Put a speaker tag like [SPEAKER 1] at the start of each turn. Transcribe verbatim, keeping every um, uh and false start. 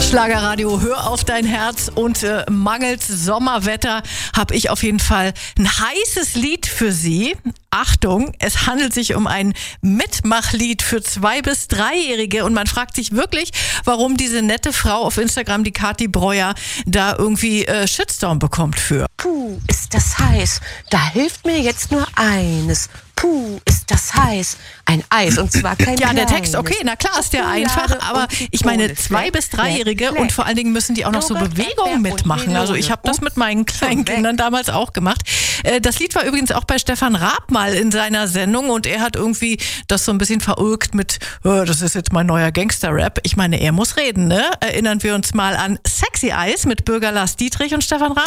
[SPEAKER 1] Schlagerradio, hör auf dein Herz und äh, mangels Sommerwetter habe ich auf jeden Fall ein heißes Lied für Sie. Achtung, es handelt sich um ein Mitmachlied für zwei- bis dreijährige und man fragt sich wirklich, warum diese nette Frau auf Instagram, die Kathi Breuer, da irgendwie äh, Shitstorm bekommt für.
[SPEAKER 2] Puh, ist das heiß. Da hilft mir jetzt nur eines. Puh, ist das heiß. Ein Eis und zwar kein
[SPEAKER 1] Ja, der
[SPEAKER 2] kleines.
[SPEAKER 1] Text, okay, na klar ist der einfach, aber ich meine zwei- bis dreijährige und vor allen Dingen müssen die auch noch so Bewegungen mitmachen. Also ich habe das mit meinen kleinen Kindern damals auch gemacht. Das Lied war übrigens auch bei Stefan Raab mal in seiner Sendung und er hat irgendwie das so ein bisschen verulgt mit, oh, das ist jetzt mein neuer Gangster-Rap. Ich meine, er muss reden, ne? Erinnern wir uns mal an Sexy Eyes mit Bürger Lars Dietrich und Stefan Raab.